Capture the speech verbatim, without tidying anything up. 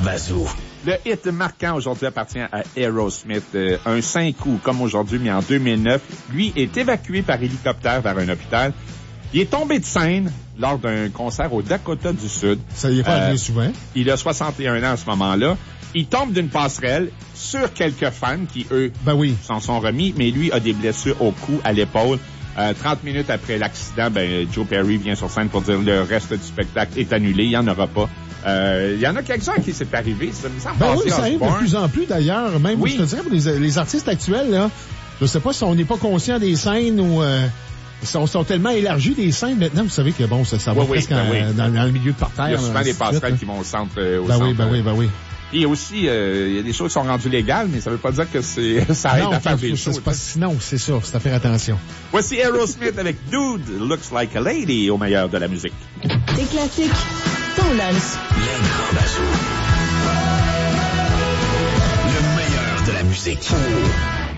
Bazou. Le hit marquant aujourd'hui appartient à Aerosmith. Euh, un cinq coups comme aujourd'hui, mais en deux mille neuf. Lui est évacué par hélicoptère vers un hôpital. Il est tombé de scène lors d'un concert au Dakota du Sud. Ça y est pas arrivé euh, souvent. Il a soixante et un ans à ce moment-là. Il tombe d'une passerelle sur quelques fans qui, eux, ben oui. s'en sont remis, mais lui a des blessures au cou, à l'épaule. Euh, trente minutes après l'accident, ben, Joe Perry vient sur scène pour dire le reste du spectacle est annulé, il n'y en aura pas. Euh, il y en a quelques-uns à qui c'est arrivé, ça me semble. Ben oui, ça arrive de plus en plus d'ailleurs, même, oui. Je te dirais, pour les, les artistes actuels, là, je sais pas si on n'est pas conscient des scènes ou... Euh, ils sont, sont tellement élargis des scènes maintenant, vous savez que bon, ça, ça va oui, presque oui, ben en, oui. dans, dans le milieu de parterre. Il y a souvent là, des passerelles qui vont au centre. Euh, au ben centre, oui, ben euh, oui, ben oui. Et aussi, euh, il y a des choses qui sont rendues légales, mais ça veut pas dire que c'est ça aide non, à faire faut, des faut, choses. Pas, sinon, c'est ça, c'est à faire attention. Voici Aerosmith avec Dude Looks Like a Lady au meilleur de la musique. Tes classiques, ton lance. Le Grand Bazou. Le meilleur de la musique.